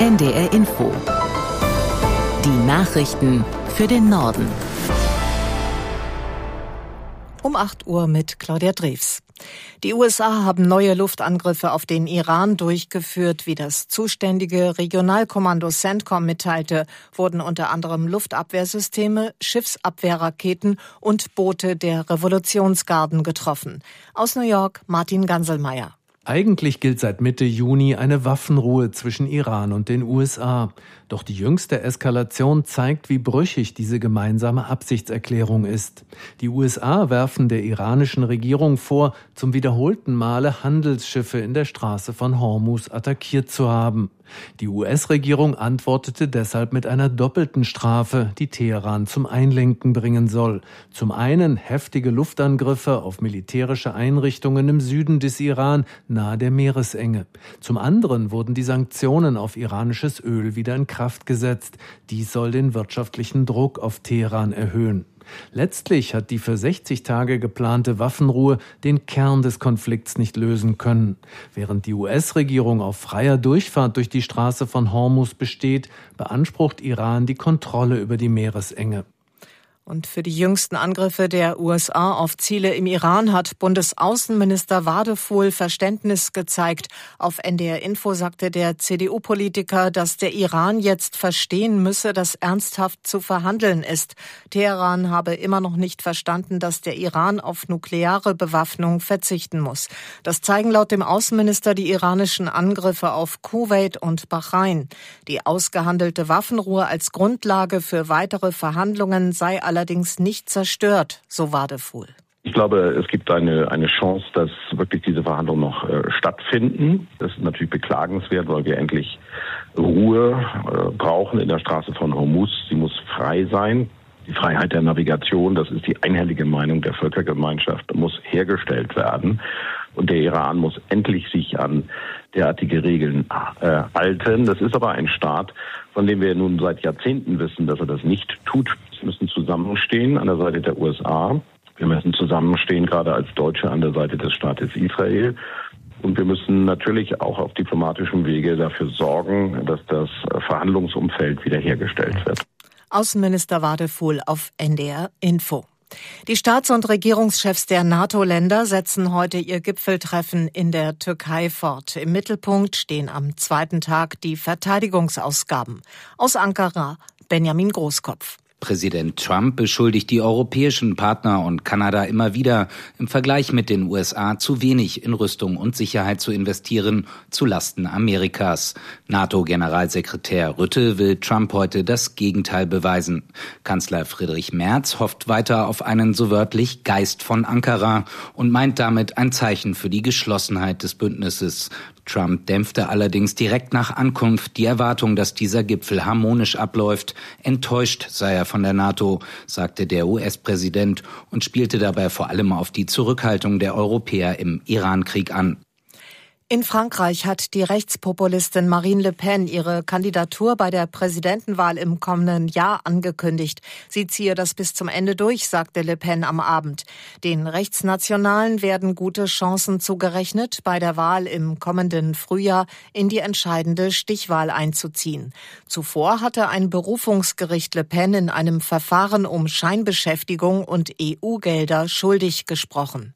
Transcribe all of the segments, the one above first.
NDR Info. Die Nachrichten für den Norden. Um 8 Uhr mit Claudia Drews. Die USA haben neue Luftangriffe auf den Iran durchgeführt. Wie das zuständige Regionalkommando CENTCOM mitteilte, wurden unter anderem Luftabwehrsysteme, Schiffsabwehrraketen und Boote der Revolutionsgarden getroffen. Aus New York Martin Ganselmeier. Eigentlich gilt seit Mitte Juni eine Waffenruhe zwischen Iran und den USA. Doch die jüngste Eskalation zeigt, wie brüchig diese gemeinsame Absichtserklärung ist. Die USA werfen der iranischen Regierung vor, zum wiederholten Male Handelsschiffe in der Straße von Hormuz attackiert zu haben. Die US-Regierung antwortete deshalb mit einer doppelten Strafe, die Teheran zum Einlenken bringen soll. Zum einen heftige Luftangriffe auf militärische Einrichtungen im Süden des Iran, nahe der Meeresenge. Zum anderen wurden die Sanktionen auf iranisches Öl wieder in Kraft gesetzt. Dies soll den wirtschaftlichen Druck auf Teheran erhöhen. Letztlich hat die für 60 Tage geplante Waffenruhe den Kern des Konflikts nicht lösen können. Während die US-Regierung auf freier Durchfahrt durch die Straße von Hormuz besteht, beansprucht Iran die Kontrolle über die Meeresenge. Und für die jüngsten Angriffe der USA auf Ziele im Iran hat Bundesaußenminister Wadefuhl Verständnis gezeigt. Auf NDR Info sagte der CDU-Politiker, dass der Iran jetzt verstehen müsse, dass ernsthaft zu verhandeln ist. Teheran habe immer noch nicht verstanden, dass der Iran auf nukleare Bewaffnung verzichten muss. Das zeigen laut dem Außenminister die iranischen Angriffe auf Kuwait und Bahrain. Die ausgehandelte Waffenruhe als Grundlage für weitere Verhandlungen sei allerdings nicht zerstört, so Wadefuhl. Ich glaube, es gibt eine Chance, dass wirklich diese Verhandlungen noch stattfinden. Das ist natürlich beklagenswert, weil wir endlich Ruhe brauchen in der Straße von Hormuz. Sie muss frei sein. Die Freiheit der Navigation, das ist die einhellige Meinung der Völkergemeinschaft, muss hergestellt werden. Und der Iran muss endlich sich an derartige Regeln halten. Das ist aber ein Staat, von dem wir nun seit Jahrzehnten wissen, dass er das nicht tut. Wir müssen zusammenstehen an der Seite der USA. Wir müssen zusammenstehen, gerade als Deutsche, an der Seite des Staates Israel. Und wir müssen natürlich auch auf diplomatischem Wege dafür sorgen, dass das Verhandlungsumfeld wiederhergestellt wird. Außenminister Wadefuhl auf NDR Info. Die Staats- und Regierungschefs der NATO-Länder setzen heute ihr Gipfeltreffen in der Türkei fort. Im Mittelpunkt stehen am zweiten Tag die Verteidigungsausgaben. Aus Ankara Benjamin Großkopf. Präsident Trump beschuldigt die europäischen Partner und Kanada immer wieder, im Vergleich mit den USA zu wenig in Rüstung und Sicherheit zu investieren, zu Lasten Amerikas. NATO-Generalsekretär Rutte will Trump heute das Gegenteil beweisen. Kanzler Friedrich Merz hofft weiter auf einen so wörtlich Geist von Ankara und meint damit ein Zeichen für die Geschlossenheit des Bündnisses. Trump dämpfte allerdings direkt nach Ankunft die Erwartung, dass dieser Gipfel harmonisch abläuft. Enttäuscht sei er von der NATO, sagte der US-Präsident und spielte dabei vor allem auf die Zurückhaltung der Europäer im Iran-Krieg an. In Frankreich hat die Rechtspopulistin Marine Le Pen ihre Kandidatur bei der Präsidentenwahl im kommenden Jahr angekündigt. Sie ziehe das bis zum Ende durch, sagte Le Pen am Abend. Den Rechtsnationalen werden gute Chancen zugerechnet, bei der Wahl im kommenden Frühjahr in die entscheidende Stichwahl einzuziehen. Zuvor hatte ein Berufungsgericht Le Pen in einem Verfahren um Scheinbeschäftigung und EU-Gelder schuldig gesprochen.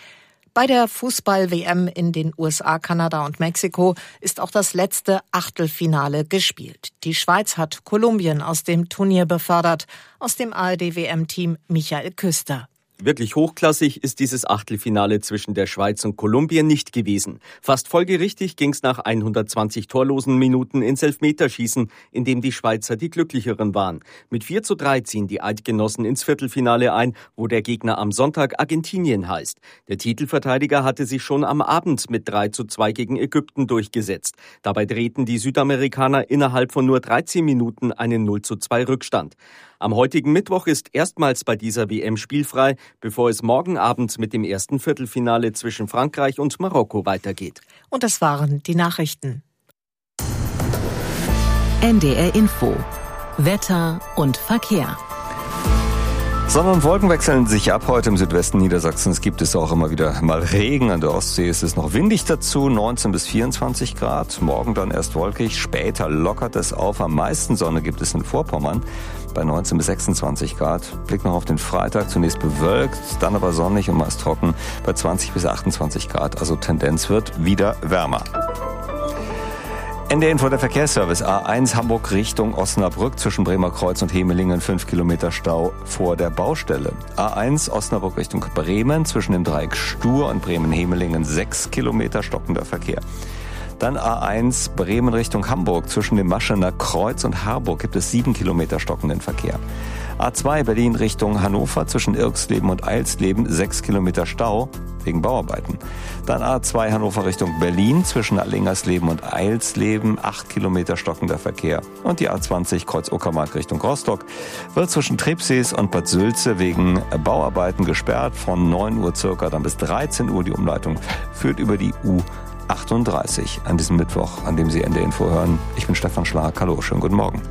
Bei der Fußball-WM in den USA, Kanada und Mexiko ist auch das letzte Achtelfinale gespielt. Die Schweiz hat Kolumbien aus dem Turnier befördert. Aus dem ARD-WM-Team Michael Küster. Wirklich hochklassig ist dieses Achtelfinale zwischen der Schweiz und Kolumbien nicht gewesen. Fast folgerichtig ging es nach 120 torlosen Minuten ins Elfmeterschießen, in dem die Schweizer die Glücklicheren waren. Mit 4:3 ziehen die Eidgenossen ins Viertelfinale ein, wo der Gegner am Sonntag Argentinien heißt. Der Titelverteidiger hatte sich schon am Abend mit 3:2 gegen Ägypten durchgesetzt. Dabei drehten die Südamerikaner innerhalb von nur 13 Minuten einen 0:2 Rückstand. Am heutigen Mittwoch ist erstmals bei dieser WM spielfrei, bevor es morgen Abend mit dem ersten Viertelfinale zwischen Frankreich und Marokko weitergeht. Und das waren die Nachrichten. NDR Info. Wetter und Verkehr. Sonne und Wolken wechseln sich ab. Heute im Südwesten Niedersachsens gibt es auch immer wieder mal Regen. An der Ostsee ist es noch windig dazu, 19 bis 24 Grad. Morgen dann erst wolkig, später lockert es auf. Am meisten Sonne gibt es in Vorpommern bei 19 bis 26 Grad. Blick noch auf den Freitag, zunächst bewölkt, dann aber sonnig und meist trocken bei 20 bis 28 Grad. Also Tendenz wird wieder wärmer. NDR Info, der Verkehrsservice. A1 Hamburg Richtung Osnabrück zwischen Bremer Kreuz und Hemelingen 5 Kilometer Stau vor der Baustelle. A1 Osnabrück Richtung Bremen zwischen dem Dreieck Stur und Bremen-Hemelingen 6 Kilometer stockender Verkehr. Dann A1 Bremen Richtung Hamburg zwischen dem Maschener Kreuz und Harburg gibt es 7 Kilometer stockenden Verkehr. A2 Berlin Richtung Hannover zwischen Irksleben und Eilsleben 6 Kilometer Stau wegen Bauarbeiten. Dann A2 Hannover Richtung Berlin zwischen Allingersleben und Eilsleben 8 Kilometer stockender Verkehr. Und die A20 Kreuz Uckermark Richtung Rostock wird zwischen Trepsees und Bad Sülze wegen Bauarbeiten gesperrt. Von 9 Uhr circa dann bis 13 Uhr. Die Umleitung führt über die U38 an diesem Mittwoch, an dem Sie NDR Info hören. Ich bin Stefan Schlag. Hallo, schönen guten Morgen.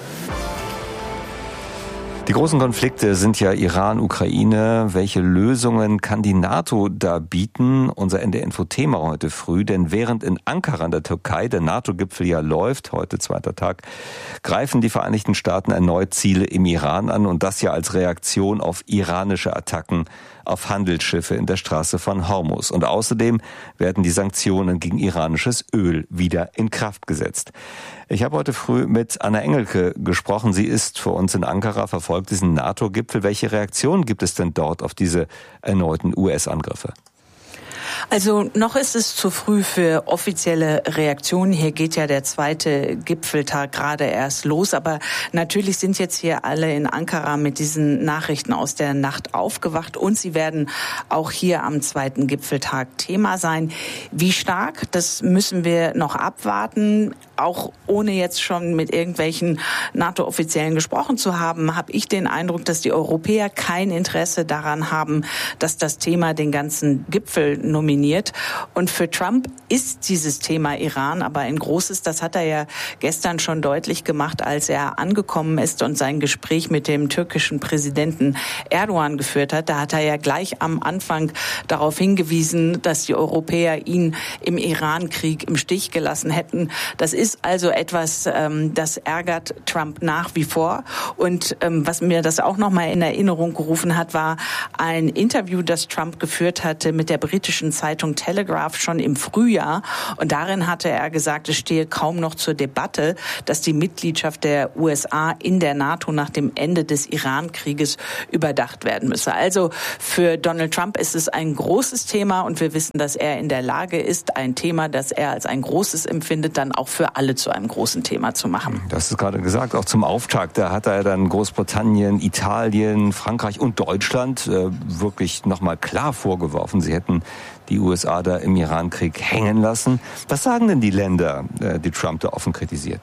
Die großen Konflikte sind ja Iran, Ukraine. Welche Lösungen kann die NATO da bieten? Unser NDR-Info-Thema heute früh. Denn während in Ankara in der Türkei der NATO-Gipfel ja läuft, heute zweiter Tag, greifen die Vereinigten Staaten erneut Ziele im Iran an. Und das ja als Reaktion auf iranische Attacken auf Handelsschiffe in der Straße von Hormuz. Und außerdem werden die Sanktionen gegen iranisches Öl wieder in Kraft gesetzt. Ich habe heute früh mit Anna Engelke gesprochen. Sie ist für uns in Ankara, verfolgt diesen NATO-Gipfel. Welche Reaktionen gibt es denn dort auf diese erneuten US-Angriffe? Also noch ist es zu früh für offizielle Reaktionen. Hier geht ja der zweite Gipfeltag gerade erst los. Aber natürlich sind jetzt hier alle in Ankara mit diesen Nachrichten aus der Nacht aufgewacht. Und sie werden auch hier am zweiten Gipfeltag Thema sein. Wie stark, das müssen wir noch abwarten. Auch ohne jetzt schon mit irgendwelchen NATO-Offiziellen gesprochen zu haben, habe ich den Eindruck, dass die Europäer kein Interesse daran haben, dass das Thema den ganzen Gipfel nominiert. Und für Trump ist dieses Thema Iran aber ein großes. Das hat er ja gestern schon deutlich gemacht, als er angekommen ist und sein Gespräch mit dem türkischen Präsidenten Erdogan geführt hat. Da hat er ja gleich am Anfang darauf hingewiesen, dass die Europäer ihn im Iran-Krieg im Stich gelassen hätten. Das ist also etwas, das ärgert Trump nach wie vor. Und was mir das auch noch mal in Erinnerung gerufen hat, war ein Interview, das Trump geführt hatte mit der britischen Zeitung Telegraph schon im Frühjahr. Und darin hatte er gesagt, es stehe kaum noch zur Debatte, dass die Mitgliedschaft der USA in der NATO nach dem Ende des Iran-Krieges überdacht werden müsse. Also für Donald Trump ist es ein großes Thema und wir wissen, dass er in der Lage ist, ein Thema, das er als ein großes empfindet, dann auch für alle zu einem großen Thema zu machen. Du hast es gerade gesagt, auch zum Auftakt, da hat er dann Großbritannien, Italien, Frankreich und Deutschland wirklich nochmal klar vorgeworfen, sie hätten die USA da im Iran-Krieg hängen lassen. Was sagen denn die Länder, die Trump da offen kritisiert?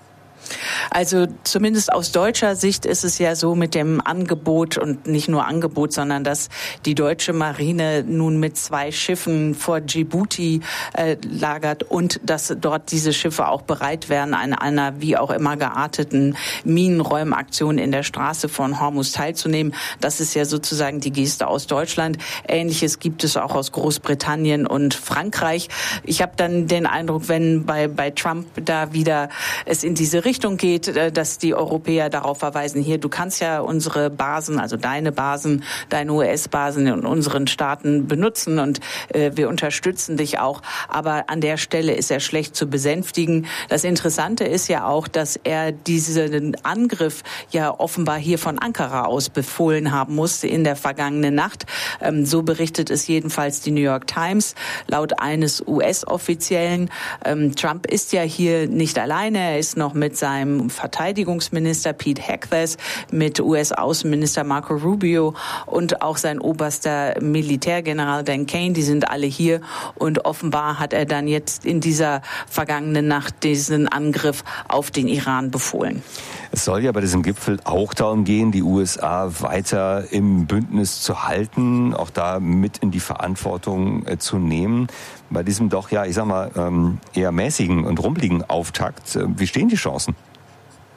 Also zumindest aus deutscher Sicht ist es ja so mit dem Angebot und nicht nur Angebot, sondern dass die deutsche Marine nun mit 2 Schiffen vor Djibouti lagert und dass dort diese Schiffe auch bereit wären, an einer wie auch immer gearteten Minenräumaktion in der Straße von Hormuz teilzunehmen. Das ist ja sozusagen die Geste aus Deutschland. Ähnliches gibt es auch aus Großbritannien und Frankreich. Ich habe dann den Eindruck, wenn bei Trump da wieder es in diese Richtung geht, dass die Europäer darauf verweisen, hier, du kannst ja unsere Basen, also deine Basen, deine US-Basen in unseren Staaten benutzen und wir unterstützen dich auch. Aber an der Stelle ist er schlecht zu besänftigen. Das Interessante ist ja auch, dass er diesen Angriff ja offenbar hier von Ankara aus befohlen haben musste in der vergangenen Nacht. So berichtet es jedenfalls die New York Times, laut eines US-Offiziellen. Trump ist ja hier nicht alleine, er ist noch mit seinem Verteidigungsminister Pete Hegseth, mit US-Außenminister Marco Rubio und auch sein oberster Militärgeneral Dan Kane, die sind alle hier und offenbar hat er dann jetzt in dieser vergangenen Nacht diesen Angriff auf den Iran befohlen. Es soll ja bei diesem Gipfel auch darum gehen, die USA weiter im Bündnis zu halten, auch da mit in die Verantwortung zu nehmen. Bei diesem doch ja, ich sag mal, eher mäßigen und rumpeligen Auftakt, wie stehen die Chancen?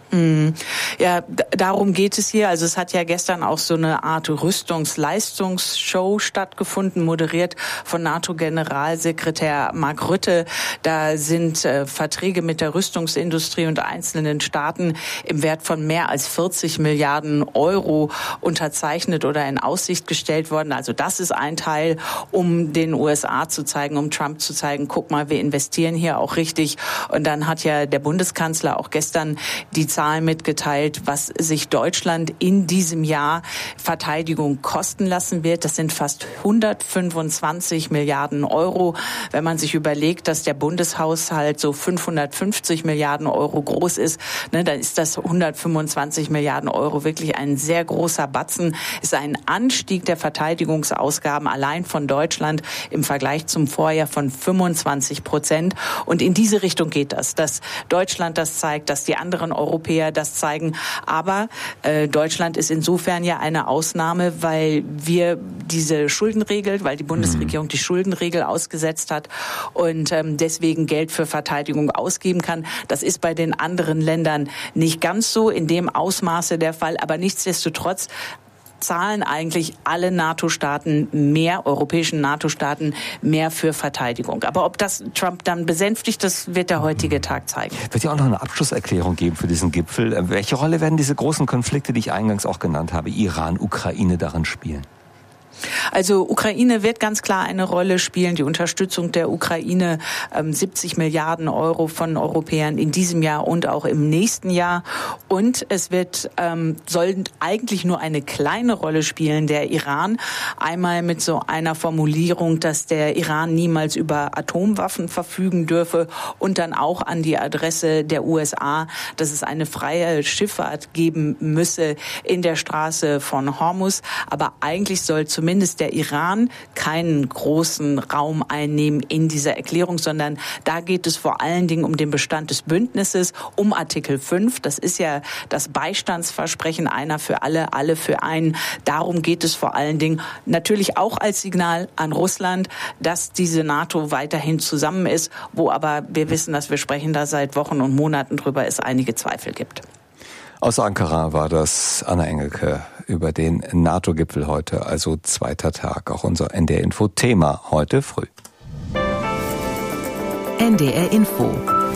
Ja, darum geht es hier. Also es hat ja gestern auch so eine Art Rüstungsleistungsshow stattgefunden, moderiert von NATO-Generalsekretär Mark Rutte. Da sind Verträge mit der Rüstungsindustrie und einzelnen Staaten im Wert von mehr als 40 Milliarden Euro unterzeichnet oder in Aussicht gestellt worden. Also das ist ein Teil, um den USA zu zeigen, um Trump zu zeigen, guck mal, wir investieren hier auch richtig. Und dann hat ja der Bundeskanzler auch gestern die Zahlen mitgeteilt, was sich Deutschland in diesem Jahr Verteidigung kosten lassen wird. Das sind fast 125 Milliarden Euro. Wenn man sich überlegt, dass der Bundeshaushalt so 550 Milliarden Euro groß ist, dann ist das 125 Milliarden Euro wirklich ein sehr großer Batzen. Ist ein Anstieg der Verteidigungsausgaben allein von Deutschland im Vergleich zum Vorjahr von 25%. Und in diese Richtung geht das, dass Deutschland das zeigt, dass die anderen Europäer das zeigen. Aber Deutschland ist insofern ja eine Ausnahme, weil wir diese Schuldenregel, weil die Bundesregierung die Schuldenregel ausgesetzt hat und deswegen Geld für Verteidigung ausgeben kann. Das ist bei den anderen Ländern nicht ganz so in dem Ausmaße der Fall, aber nichtsdestotrotz zahlen eigentlich alle NATO-Staaten mehr, europäischen NATO-Staaten mehr für Verteidigung. Aber ob das Trump dann besänftigt, das wird der heutige Tag zeigen. Wird ja auch noch eine Abschlusserklärung geben für diesen Gipfel. Welche Rolle werden diese großen Konflikte, die ich eingangs auch genannt habe, Iran, Ukraine, darin spielen? Also Ukraine wird ganz klar eine Rolle spielen. Die Unterstützung der Ukraine, 70 Milliarden Euro von Europäern in diesem Jahr und auch im nächsten Jahr. Und es soll eigentlich nur eine kleine Rolle spielen, der Iran. Einmal mit so einer Formulierung, dass der Iran niemals über Atomwaffen verfügen dürfe und dann auch an die Adresse der USA, dass es eine freie Schifffahrt geben müsse in der Straße von Hormuz. Aber eigentlich soll zumindest der Iran keinen großen Raum einnehmen in dieser Erklärung, sondern da geht es vor allen Dingen um den Bestand des Bündnisses, um Artikel 5. Das ist ja das Beistandsversprechen, einer für alle, alle für einen. Darum geht es vor allen Dingen natürlich auch als Signal an Russland, dass diese NATO weiterhin zusammen ist, wo aber wir wissen, dass wir sprechen da seit Wochen und Monaten drüber, es einige Zweifel gibt. Aus Ankara war das Anna Engelke über den NATO-Gipfel heute, also zweiter Tag, auch unser NDR-Info-Thema heute früh. NDR Info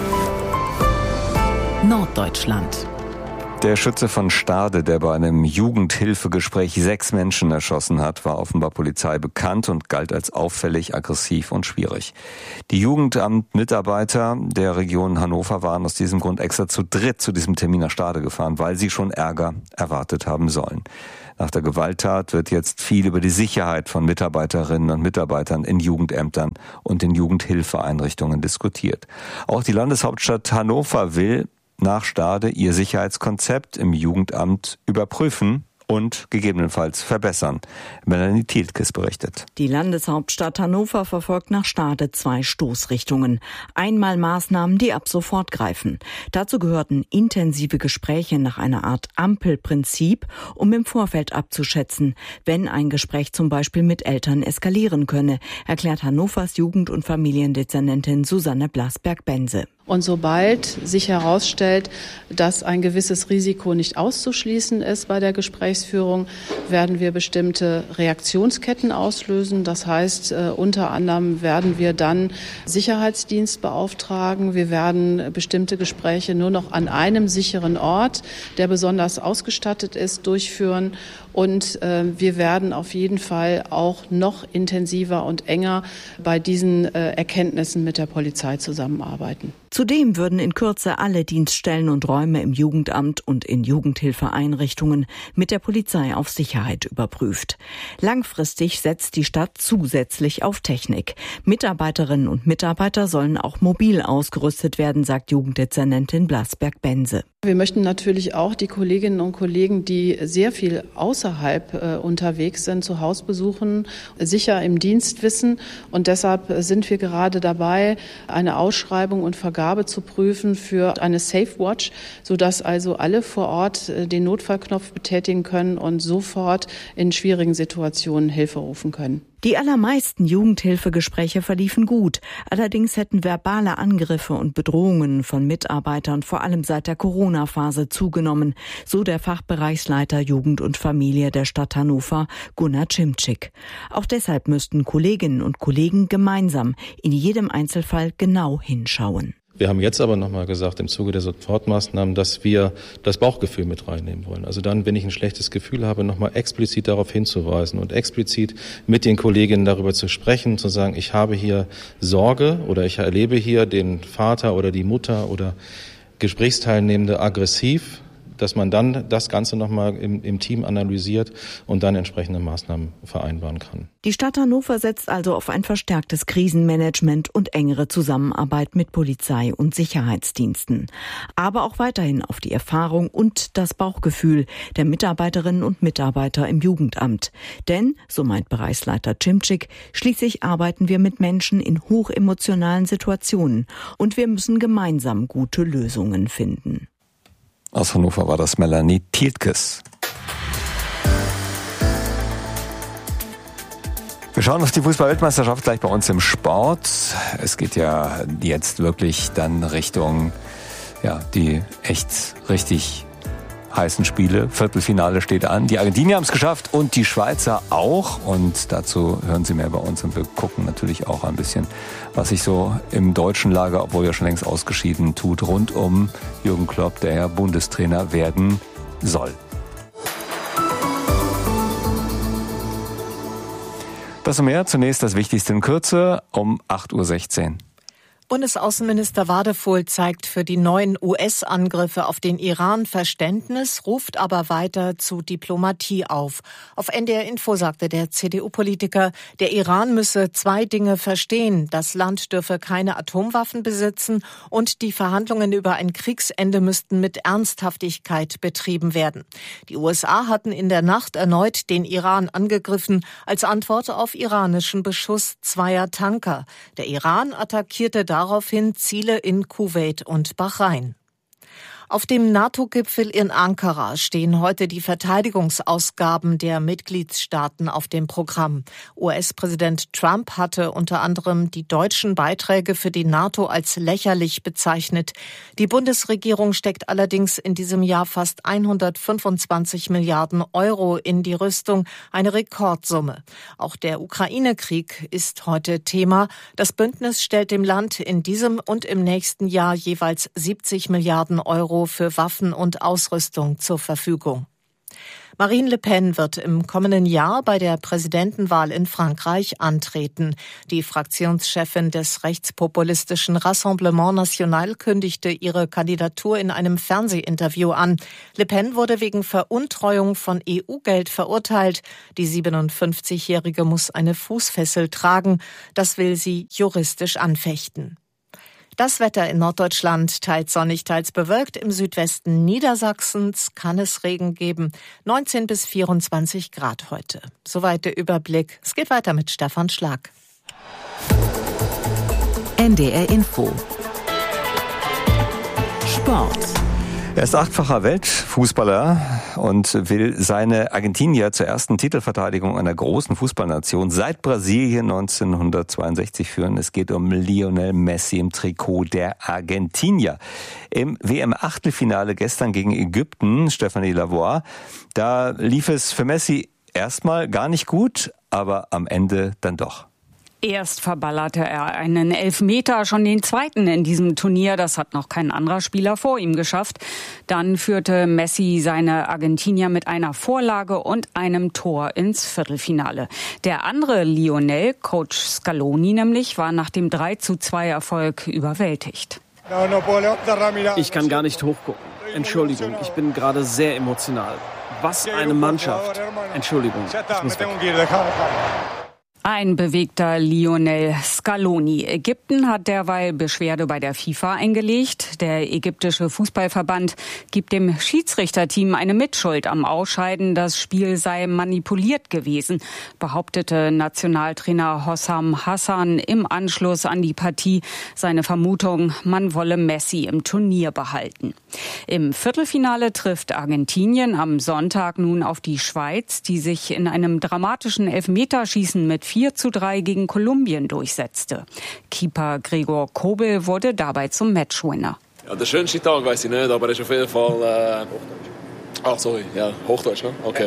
Norddeutschland. Der Schütze von Stade, der bei einem Jugendhilfegespräch 6 Menschen erschossen hat, war offenbar Polizei bekannt und galt als auffällig, aggressiv und schwierig. Die Jugendamtmitarbeiter der Region Hannover waren aus diesem Grund extra zu dritt zu diesem Termin nach Stade gefahren, weil sie schon Ärger erwartet haben sollen. Nach der Gewalttat wird jetzt viel über die Sicherheit von Mitarbeiterinnen und Mitarbeitern in Jugendämtern und in Jugendhilfeeinrichtungen diskutiert. Auch die Landeshauptstadt Hannover will nach Stade ihr Sicherheitskonzept im Jugendamt überprüfen und gegebenenfalls verbessern. Melanie Thielkes berichtet. Die Landeshauptstadt Hannover verfolgt nach Stade 2 Stoßrichtungen. Einmal Maßnahmen, die ab sofort greifen. Dazu gehörten intensive Gespräche nach einer Art Ampelprinzip, um im Vorfeld abzuschätzen, wenn ein Gespräch zum Beispiel mit Eltern eskalieren könne, erklärt Hannovers Jugend- und Familiendezernentin Susanne Blasberg-Bense. Und sobald sich herausstellt, dass ein gewisses Risiko nicht auszuschließen ist bei der Gesprächsführung, werden wir bestimmte Reaktionsketten auslösen. Das heißt, unter anderem werden wir dann Sicherheitsdienst beauftragen. Wir werden bestimmte Gespräche nur noch an einem sicheren Ort, der besonders ausgestattet ist, durchführen. Und wir werden auf jeden Fall auch noch intensiver und enger bei diesen Erkenntnissen mit der Polizei zusammenarbeiten. Zudem würden in Kürze alle Dienststellen und Räume im Jugendamt und in Jugendhilfeeinrichtungen mit der Polizei auf Sicherheit überprüft. Langfristig setzt die Stadt zusätzlich auf Technik. Mitarbeiterinnen und Mitarbeiter sollen auch mobil ausgerüstet werden, sagt Jugenddezernentin Blasberg-Bense. Wir möchten natürlich auch die Kolleginnen und Kollegen, die sehr viel außerhalb unterwegs sind, zu Hausbesuchen sicher im Dienst wissen. Und deshalb sind wir gerade dabei, eine Ausschreibung und Vergabe zu prüfen für eine Safe Watch, sodass also alle vor Ort den Notfallknopf betätigen können und sofort in schwierigen Situationen Hilfe rufen können. Die allermeisten Jugendhilfegespräche verliefen gut. Allerdings hätten verbale Angriffe und Bedrohungen von Mitarbeitern vor allem seit der Corona-Phase zugenommen, so der Fachbereichsleiter Jugend und Familie der Stadt Hannover, Gunnar Cimcik. Auch deshalb müssten Kolleginnen und Kollegen gemeinsam in jedem Einzelfall genau hinschauen. Wir haben jetzt aber nochmal gesagt, im Zuge der Sofortmaßnahmen, dass wir das Bauchgefühl mit reinnehmen wollen. Also dann, wenn ich ein schlechtes Gefühl habe, nochmal explizit darauf hinzuweisen und explizit mit den Kolleginnen darüber zu sprechen, zu sagen, ich habe hier Sorge oder ich erlebe hier den Vater oder die Mutter oder Gesprächsteilnehmende aggressiv, dass man dann das Ganze nochmal im Team analysiert und dann entsprechende Maßnahmen vereinbaren kann. Die Stadt Hannover setzt also auf ein verstärktes Krisenmanagement und engere Zusammenarbeit mit Polizei und Sicherheitsdiensten. Aber auch weiterhin auf die Erfahrung und das Bauchgefühl der Mitarbeiterinnen und Mitarbeiter im Jugendamt. Denn, so meint Bereichsleiter Cimcik, schließlich arbeiten wir mit Menschen in hochemotionalen Situationen und wir müssen gemeinsam gute Lösungen finden. Aus Hannover war das Melanie Tieltkes. Wir schauen auf die Fußball-Weltmeisterschaft gleich bei uns im Sport. Es geht ja jetzt wirklich dann Richtung die echt richtig heißen Spiele. Viertelfinale steht an. Die Argentinier haben es geschafft und die Schweizer auch. Und dazu hören Sie mehr bei uns. Und wir gucken natürlich auch ein bisschen, was sich so im deutschen Lager, obwohl ja schon längst ausgeschieden, tut, rund um Jürgen Klopp, der ja Bundestrainer werden soll. Das und mehr, zunächst das Wichtigste in Kürze um 8.16 Uhr. Bundesaußenminister Wadefuhl zeigt für die neuen US-Angriffe auf den Iran Verständnis, ruft aber weiter zu Diplomatie auf. Auf NDR Info sagte der CDU-Politiker, der Iran müsse zwei Dinge verstehen. Das Land dürfe keine Atomwaffen besitzen und die Verhandlungen über ein Kriegsende müssten mit Ernsthaftigkeit betrieben werden. Die USA hatten in der Nacht erneut den Iran angegriffen, als Antwort auf iranischen Beschuss zweier Tanker. Der Iran attackierte daraufhin Ziele in Kuwait und Bahrain. Auf dem NATO-Gipfel in Ankara stehen heute die Verteidigungsausgaben der Mitgliedstaaten auf dem Programm. US-Präsident Trump hatte unter anderem die deutschen Beiträge für die NATO als lächerlich bezeichnet. Die Bundesregierung steckt allerdings in diesem Jahr fast 125 Milliarden Euro in die Rüstung, eine Rekordsumme. Auch der Ukraine-Krieg ist heute Thema. Das Bündnis stellt dem Land in diesem und im nächsten Jahr jeweils 70 Milliarden Euro für Waffen und Ausrüstung zur Verfügung. Marine Le Pen wird im kommenden Jahr bei der Präsidentenwahl in Frankreich antreten. Die Fraktionschefin des rechtspopulistischen Rassemblement National kündigte ihre Kandidatur in einem Fernsehinterview an. Le Pen wurde wegen Veruntreuung von EU-Geld verurteilt. Die 57-Jährige muss eine Fußfessel tragen. Das will sie juristisch anfechten. Das Wetter in Norddeutschland teils sonnig, teils bewölkt. Im Südwesten Niedersachsens kann es Regen geben. 19 bis 24 Grad heute. Soweit der Überblick. Es geht weiter mit Stefan Schlag. NDR Info. Sport. Er ist achtfacher Weltfußballer und will seine Argentinier zur ersten Titelverteidigung einer großen Fußballnation seit Brasilien 1962 führen. Es geht um Lionel Messi im Trikot der Argentinier. Im WM-Achtelfinale gestern gegen Ägypten, Stéphanie Lavoie, da lief es für Messi erstmal gar nicht gut, aber am Ende dann doch. Erst verballerte er einen Elfmeter, schon den zweiten in diesem Turnier. Das hat noch kein anderer Spieler vor ihm geschafft. Dann führte Messi seine Argentinier mit einer Vorlage und einem Tor ins Viertelfinale. Der andere Lionel, Coach Scaloni nämlich, war nach dem 3:2 Erfolg überwältigt. Ich kann gar nicht hochgucken. Entschuldigung, ich bin gerade sehr emotional. Was eine Mannschaft. Entschuldigung, ich muss weg. Ein bewegter Lionel Scaloni. Ägypten hat derweil Beschwerde bei der FIFA eingelegt. Der ägyptische Fußballverband gibt dem Schiedsrichterteam eine Mitschuld am Ausscheiden. Das Spiel sei manipuliert gewesen, behauptete Nationaltrainer Hossam Hassan im Anschluss an die Partie. Seine Vermutung, man wolle Messi im Turnier behalten. Im Viertelfinale trifft Argentinien am Sonntag nun auf die Schweiz, die sich in einem dramatischen Elfmeterschießen mit 4:3 gegen Kolumbien durchsetzte. Keeper Gregor Kobel wurde dabei zum Matchwinner. Ja, der schönste Tag weiß ich nicht, aber es ist auf jeden Fall... Hochdeutsch, ne? Okay.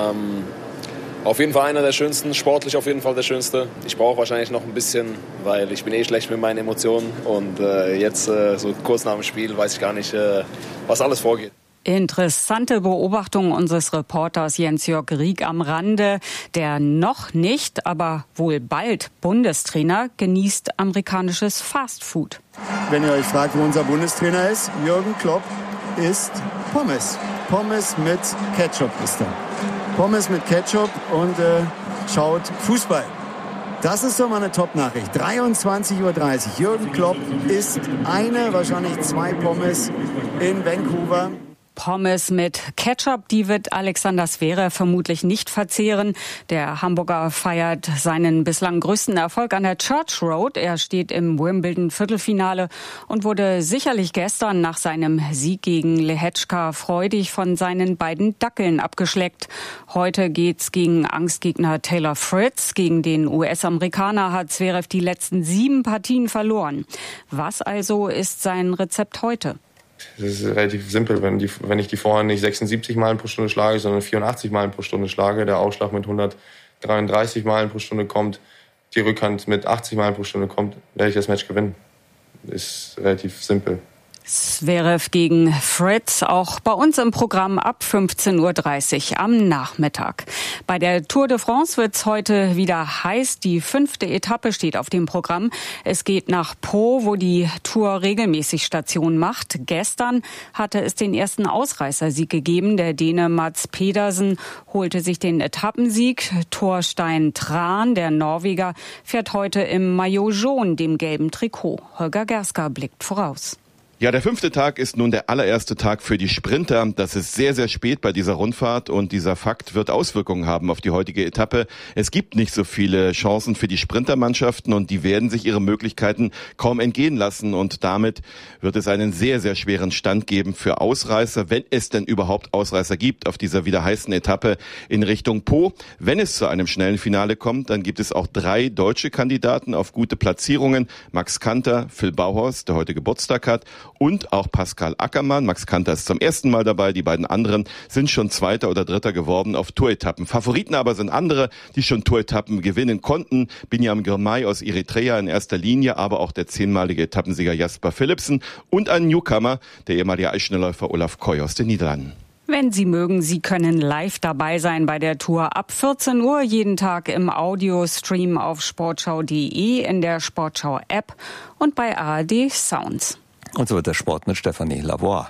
Auf jeden Fall einer der schönsten, sportlich auf jeden Fall der schönste. Ich brauche wahrscheinlich noch ein bisschen, weil ich bin schlecht mit meinen Emotionen. Und jetzt, so kurz nach dem Spiel, weiß ich gar nicht, was alles vorgeht. Interessante Beobachtung unseres Reporters Jens-Jörg Rieck am Rande. Der noch nicht, aber wohl bald Bundestrainer genießt amerikanisches Fastfood. Wenn ihr euch fragt, wo unser Bundestrainer ist, Jürgen Klopp isst Pommes. Pommes mit Ketchup ist er. Pommes mit Ketchup und schaut Fußball. Das ist doch mal eine Top-Nachricht. 23:30 Uhr. Jürgen Klopp isst wahrscheinlich 2 Pommes in Vancouver. Pommes mit Ketchup, die wird Alexander Zverev vermutlich nicht verzehren. Der Hamburger feiert seinen bislang größten Erfolg an der Church Road. Er steht im Wimbledon-Viertelfinale und wurde sicherlich gestern nach seinem Sieg gegen Lehečka freudig von seinen beiden Dackeln abgeschleckt. Heute geht's gegen Angstgegner Taylor Fritz. Gegen den US-Amerikaner hat Zverev die letzten 7 Partien verloren. Was also ist sein Rezept heute? Das ist relativ simpel. Wenn ich die Vorhand nicht 76 Meilen pro Stunde schlage, sondern 84 Meilen pro Stunde schlage, der Aufschlag mit 133 Meilen pro Stunde kommt, die Rückhand mit 80 Meilen pro Stunde kommt, werde ich das Match gewinnen. Ist relativ simpel. Zverev gegen Fritz, auch bei uns im Programm ab 15:30 Uhr am Nachmittag. Bei der Tour de France wird's heute wieder heiß. Die 5. Etappe steht auf dem Programm. Es geht nach Pau, wo die Tour regelmäßig Station macht. Gestern hatte es den ersten Ausreißersieg gegeben. Der Däne Mads Pedersen holte sich den Etappensieg. Thorstein Tran, der Norweger, fährt heute im Maillot jaune, dem gelben Trikot. Holger Gerska blickt voraus. Ja, der 5. Tag ist nun der allererste Tag für die Sprinter. Das ist sehr, sehr spät bei dieser Rundfahrt und dieser Fakt wird Auswirkungen haben auf die heutige Etappe. Es gibt nicht so viele Chancen für die Sprintermannschaften und die werden sich ihre Möglichkeiten kaum entgehen lassen und damit wird es einen sehr, sehr schweren Stand geben für Ausreißer, wenn es denn überhaupt Ausreißer gibt auf dieser wieder heißen Etappe in Richtung Pau. Wenn es zu einem schnellen Finale kommt, dann gibt es auch 3 deutsche Kandidaten auf gute Platzierungen. Max Kanter, Phil Bauhaus, der heute Geburtstag hat, und auch Pascal Ackermann. Max Kanter ist zum ersten Mal dabei. Die beiden anderen sind schon 2. oder 3. geworden auf Touretappen. Favoriten aber sind andere, die schon Touretappen gewinnen konnten. Binyam Girmay aus Eritrea in erster Linie, aber auch der 10-malige Etappensieger Jasper Philipsen und ein Newcomer, der ehemalige Eisschnellläufer Olaf Koy aus den Niederlanden. Wenn Sie mögen, Sie können live dabei sein bei der Tour ab 14 Uhr, jeden Tag im Audiostream auf sportschau.de, in der Sportschau-App und bei ARD Sounds. Und so wird der Sport mit Stephanie Lavoie.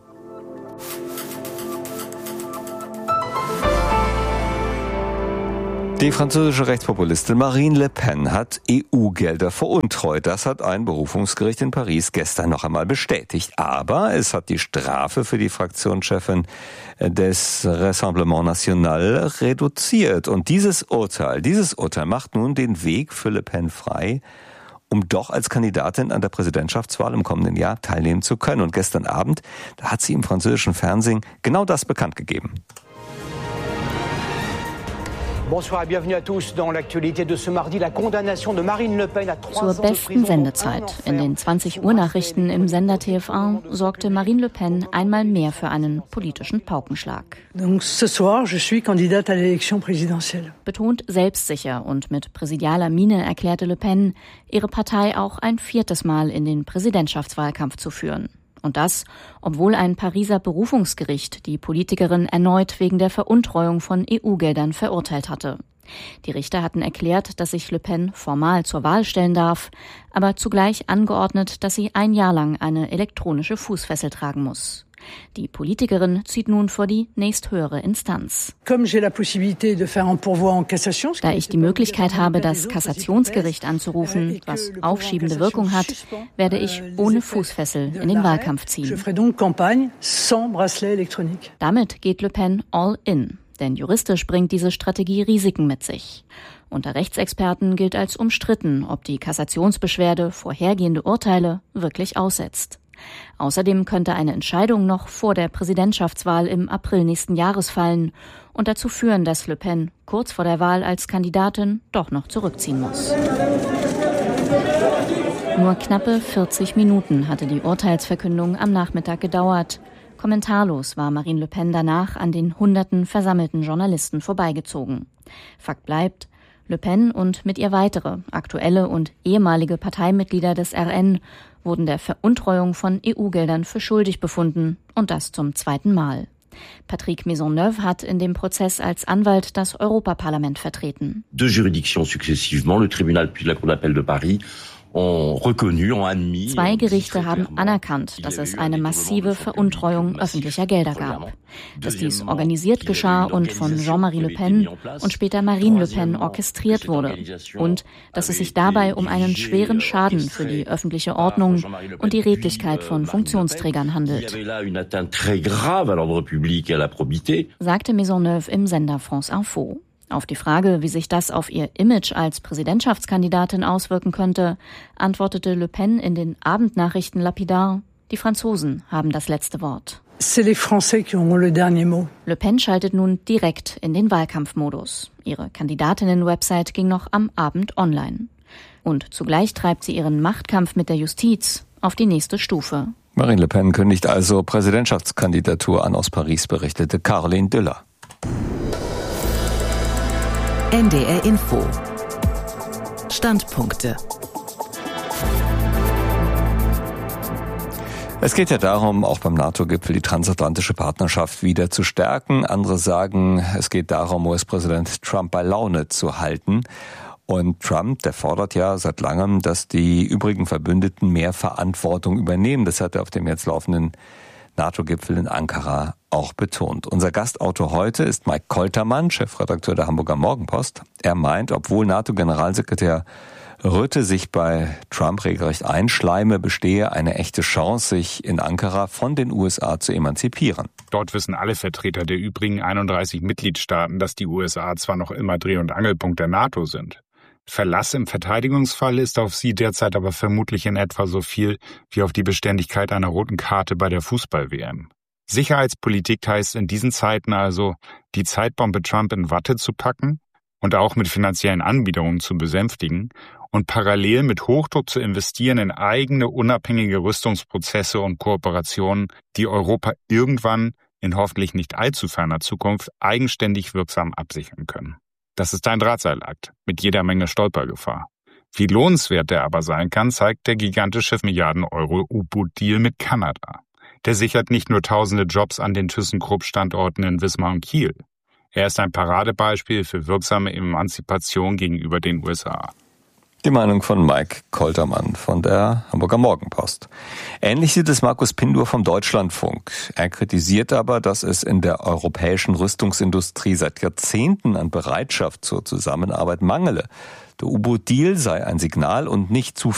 Die französische Rechtspopulistin Marine Le Pen hat EU-Gelder veruntreut. Das hat ein Berufungsgericht in Paris gestern noch einmal bestätigt. Aber es hat die Strafe für die Fraktionschefin des Rassemblement National reduziert. Und dieses Urteil macht nun den Weg für Le Pen frei, um doch als Kandidatin an der Präsidentschaftswahl im kommenden Jahr teilnehmen zu können. Und gestern Abend, da hat sie im französischen Fernsehen genau das bekannt gegeben. Bonsoir et bienvenue à tous dans l'actualité de ce mardi. La condamnation de Marine Le Pen à 3 ans de prison. Zur besten Sendezeit. In den 20 Uhr Nachrichten im Sender TF1 sorgte Marine Le Pen einmal mehr für einen politischen Paukenschlag. Donc ce soir, je suis candidate à l'élection présidentielle. Betont selbstsicher und mit präsidialer Miene erklärte Le Pen, ihre Partei auch ein 4. Mal in den Präsidentschaftswahlkampf zu führen. Und das, obwohl ein Pariser Berufungsgericht die Politikerin erneut wegen der Veruntreuung von EU-Geldern verurteilt hatte. Die Richter hatten erklärt, dass sich Le Pen formal zur Wahl stellen darf, aber zugleich angeordnet, dass sie ein Jahr lang eine elektronische Fußfessel tragen muss. Die Politikerin zieht nun vor die nächsthöhere Instanz. Da ich die Möglichkeit habe, das Kassationsgericht anzurufen, was aufschiebende Wirkung hat, werde ich ohne Fußfessel in den Wahlkampf ziehen. Damit geht Le Pen all in, denn juristisch bringt diese Strategie Risiken mit sich. Unter Rechtsexperten gilt als umstritten, ob die Kassationsbeschwerde vorhergehende Urteile wirklich aussetzt. Außerdem könnte eine Entscheidung noch vor der Präsidentschaftswahl im April nächsten Jahres fallen und dazu führen, dass Le Pen kurz vor der Wahl als Kandidatin doch noch zurückziehen muss. Nur knappe 40 Minuten hatte die Urteilsverkündung am Nachmittag gedauert. Kommentarlos war Marine Le Pen danach an den hunderten versammelten Journalisten vorbeigezogen. Fakt bleibt, Le Pen und mit ihr weitere, aktuelle und ehemalige Parteimitglieder des RN wurden der Veruntreuung von EU-Geldern für schuldig befunden und das zum zweiten Mal. Patrick Maisonneuve hat in dem Prozess als Anwalt das Europaparlament vertreten. Deux juridictions successivement, le tribunal puis la Cour d'appel de Paris. Zwei Gerichte haben anerkannt, dass es eine massive Veruntreuung öffentlicher Gelder gab. Dass dies organisiert geschah und von Jean-Marie Le Pen und später Marine Le Pen orchestriert wurde. Und dass es sich dabei um einen schweren Schaden für die öffentliche Ordnung und die Redlichkeit von Funktionsträgern handelt, sagte Maisonneuve im Sender France Info. Auf die Frage, wie sich das auf ihr Image als Präsidentschaftskandidatin auswirken könnte, antwortete Le Pen in den Abendnachrichten lapidar: Die Franzosen haben das letzte Wort. C'est les Français qui auront le dernier mot. Le Pen schaltet nun direkt in den Wahlkampfmodus. Ihre Kandidatinnen-Website ging noch am Abend online. Und zugleich treibt sie ihren Machtkampf mit der Justiz auf die nächste Stufe. Marine Le Pen kündigt also Präsidentschaftskandidatur an, aus Paris berichtete Caroline Düller. NDR Info. Standpunkte. Es geht ja darum, auch beim NATO-Gipfel die transatlantische Partnerschaft wieder zu stärken. Andere sagen, es geht darum, US-Präsident Trump bei Laune zu halten. Und Trump, der fordert ja seit langem, dass die übrigen Verbündeten mehr Verantwortung übernehmen. Das hat er auf dem jetzt laufenden NATO-Gipfel in Ankara auch betont. Unser Gastautor heute ist Mike Koltermann, Chefredakteur der Hamburger Morgenpost. Er meint, obwohl NATO-Generalsekretär Rutte sich bei Trump regelrecht einschleime, bestehe eine echte Chance, sich in Ankara von den USA zu emanzipieren. Dort wissen alle Vertreter der übrigen 31 Mitgliedstaaten, dass die USA zwar noch immer Dreh- und Angelpunkt der NATO sind. Verlass im Verteidigungsfall ist auf sie derzeit aber vermutlich in etwa so viel wie auf die Beständigkeit einer roten Karte bei der Fußball-WM. Sicherheitspolitik heißt in diesen Zeiten also, die Zeitbombe Trump in Watte zu packen und auch mit finanziellen Anbiederungen zu besänftigen und parallel mit Hochdruck zu investieren in eigene unabhängige Rüstungsprozesse und Kooperationen, die Europa irgendwann in hoffentlich nicht allzu ferner Zukunft eigenständig wirksam absichern können. Das ist ein Drahtseilakt mit jeder Menge Stolpergefahr. Wie lohnenswert der aber sein kann, zeigt der gigantische Milliarden-Euro-U-Boot-Deal mit Kanada. Der sichert nicht nur tausende Jobs an den ThyssenKrupp-Standorten in Wismar und Kiel. Er ist ein Paradebeispiel für wirksame Emanzipation gegenüber den USA. Die Meinung von Mike Koltermann von der Hamburger Morgenpost. Ähnlich sieht es Markus Pindur vom Deutschlandfunk. Er kritisiert aber, dass es in der europäischen Rüstungsindustrie seit Jahrzehnten an Bereitschaft zur Zusammenarbeit mangele. Der U-Boot-Deal sei ein Signal und nicht